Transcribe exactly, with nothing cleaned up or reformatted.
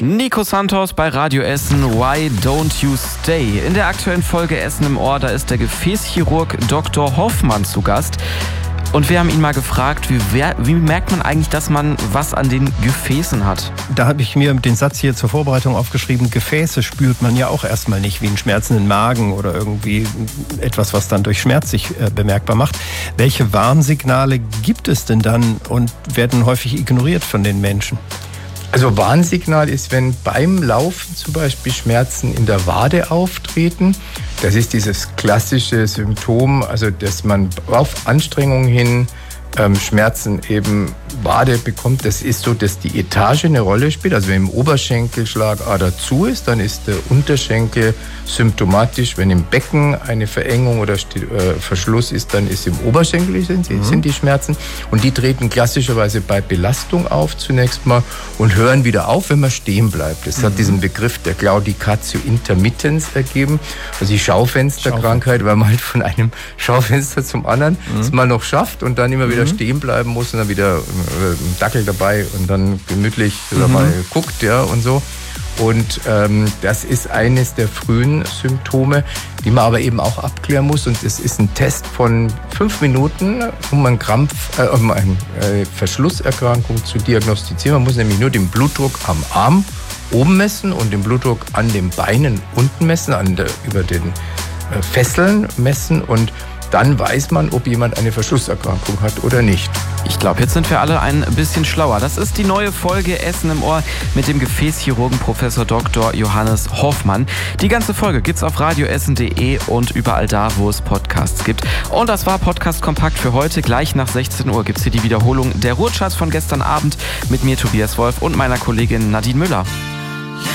Nico Santos bei Radio Essen, Why Don't You Stay? In der aktuellen Folge Essen im Ohr, da ist der Gefäßchirurg Doktor Hoffmann zu Gast. Und wir haben ihn mal gefragt, wie, wie merkt man eigentlich, dass man was an den Gefäßen hat? Da habe ich mir den Satz hier zur Vorbereitung aufgeschrieben, Gefäße spürt man ja auch erstmal nicht, wie einen schmerzenden Magen oder irgendwie etwas, was dann durch Schmerz sich äh, bemerkbar macht. Welche Warnsignale gibt es denn dann und werden häufig ignoriert von den Menschen? Also Warnsignal ist, wenn beim Laufen zum Beispiel Schmerzen in der Wade auftreten. Das ist dieses klassische Symptom, also dass man auf Anstrengung hin ähm, Schmerzen eben Wade bekommt. Das ist so, dass die Etage eine Rolle spielt. Also wenn im Oberschenkel Schlagader zu ist, dann ist der Unterschenkel symptomatisch. Wenn im Becken eine Verengung oder äh, Verschluss ist, dann ist im Oberschenkel sind, mhm. sind die Schmerzen. Und die treten klassischerweise bei Belastung auf zunächst mal und hören wieder auf, wenn man stehen bleibt. Das mhm. hat diesen Begriff der Claudicatio intermittens ergeben. Also die Schaufensterkrankheit, weil man halt von einem Schaufenster zum anderen mhm. es mal noch schafft und dann immer wieder mhm. stehen bleiben muss und dann wieder einen Dackel dabei und dann gemütlich mhm. dabei guckt, ja, und so. Und ähm, das ist eines der frühen Symptome, die man aber eben auch abklären muss. Und es ist ein Test von fünf Minuten, um einen Krampf, äh, um eine äh, Verschlusserkrankung zu diagnostizieren. Man muss nämlich nur den Blutdruck am Arm oben messen und den Blutdruck an den Beinen unten messen, an der, über den äh, Fesseln messen und dann weiß man, ob jemand eine Verschlusserkrankung hat oder nicht. Ich glaube, jetzt sind wir alle ein bisschen schlauer. Das ist die neue Folge Essen im Ohr mit dem Gefäßchirurgen Professor Doktor Johannes Hoffmann. Die ganze Folge gibt's auf radioessen punkt de und überall da, wo es Podcasts gibt. Und das war Podcast Kompakt für heute. Gleich nach sechzehn Uhr gibt's hier die Wiederholung der Ruhrcharts von gestern Abend mit mir, Tobias Wolf, und meiner Kollegin Nadine Müller.